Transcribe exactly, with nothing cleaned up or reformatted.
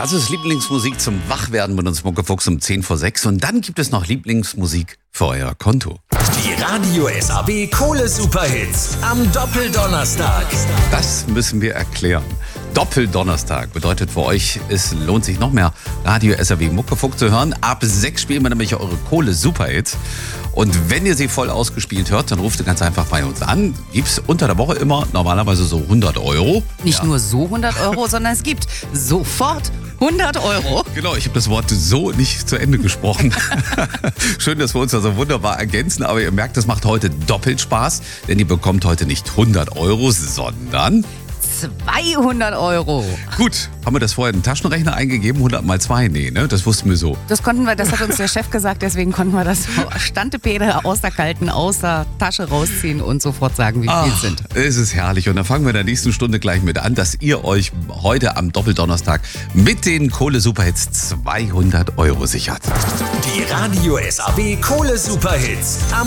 Das ist Lieblingsmusik zum Wachwerden mit uns Muckefuchs um zehn vor sechs. Und dann gibt es noch Lieblingsmusik für euer Konto. Die Radio S A B Kohle Superhits am Doppeldonnerstag. Das müssen wir erklären. Doppeldonnerstag bedeutet für euch, es lohnt sich noch mehr Radio S A B Muckefuchs zu hören. Ab sechs spielen wir nämlich eure Kohle Superhits. Und wenn ihr sie voll ausgespielt hört, dann ruft ihr ganz einfach bei uns an. Gibt's unter der Woche immer normalerweise so hundert Euro. Nicht Ja. nur so hundert Euro, sondern es gibt sofort hundert Euro. Genau, ich habe das Wort so nicht zu Ende gesprochen. Schön, dass wir uns da so wunderbar ergänzen, aber ihr merkt, das macht heute doppelt Spaß, denn ihr bekommt heute nicht hundert Euro, sondern... zweihundert Euro. Gut, haben wir das vorher in den Taschenrechner eingegeben? hundert mal zwei? Nee, ne? Das wussten wir so. Das konnten wir, das hat uns der Chef gesagt, deswegen konnten wir das Stantepede aus der kalten, aus der Tasche rausziehen und sofort sagen, wie viel Ach, es sind. es ist herrlich. Und dann fangen wir in der nächsten Stunde gleich mit an, dass ihr euch heute am Doppeldonnerstag mit den Kohle-Superhits zweihundert Euro sichert. Die Radio S A B Kohle Superhits am